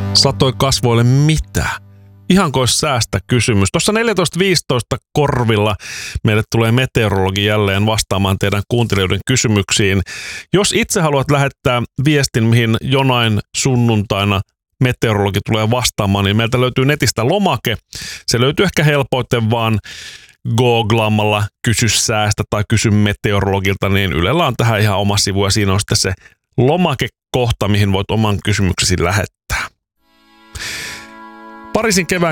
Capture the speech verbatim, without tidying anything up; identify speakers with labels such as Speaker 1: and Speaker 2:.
Speaker 1: Satoi kasvoille mitä? Ihan kuin olisi säästä kysymys. Tuossa neljätoista viisitoista korvilla meille tulee meteorologi jälleen vastaamaan teidän kuuntelijoiden kysymyksiin. Jos itse haluat lähettää viestin, mihin jonain sunnuntaina meteorologi tulee vastaamaan, niin meiltä löytyy netistä lomake. Se löytyy ehkä helpoiten vaan googlaamalla kysy säästä tai kysy meteorologilta, niin Ylellä on tähän ihan oma sivu ja siinä on sitten se lomakekohta, mihin voit oman kysymyksesi lähettää. Pariisin kevään